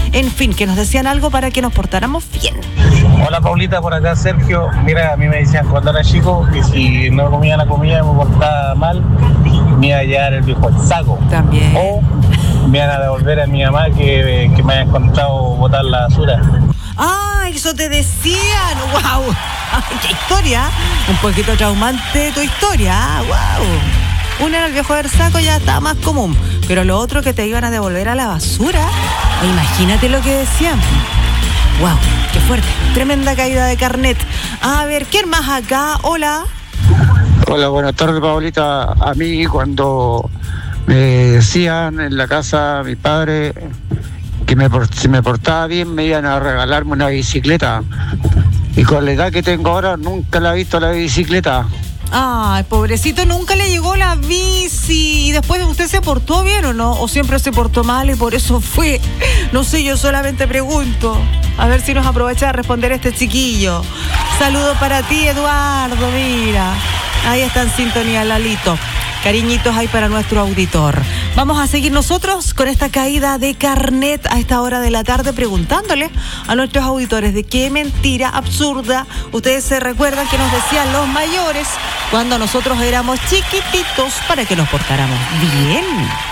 En fin, que nos decían algo para que nos portáramos bien. Hola Paulita, por acá Sergio. Mira, a mí me decían cuando era chico que si no comía la comida me portaba mal, me iba a llevar el viejo al saco. También. O me iban a devolver a mi mamá que me haya encontrado botar la basura. ¡Ah, eso te decían! ¡Wow! ¡Qué historia! Un poquito traumante tu historia. ¡Wow! Una era el viejo del saco, ya estaba más común. Pero lo otro que te iban a devolver a la basura. Imagínate lo que decían. ¡Wow! ¡Qué fuerte! Tremenda caída de carnet. A ver, ¿quién más acá? Hola. Hola, buenas tardes, Paulita. A mí cuando me decían en la casa, mi padre, que si me portaba bien me iban a regalarme una bicicleta. Y con la edad que tengo ahora nunca la he visto la bicicleta. Ay, pobrecito, nunca le llegó la bici. ¿Y después usted se portó bien o no? ¿O siempre se portó mal y por eso fue? No sé, yo solamente pregunto. A ver si nos aprovecha de responder este chiquillo. Saludo para ti, Eduardo, mira. Ahí está en sintonía, Lalito. Cariñitos ahí para nuestro auditor. Vamos a seguir nosotros con esta caída de carnet a esta hora de la tarde, preguntándole a nuestros auditores de qué mentira absurda ustedes se recuerdan que nos decían los mayores cuando nosotros éramos chiquititos para que nos portáramos bien.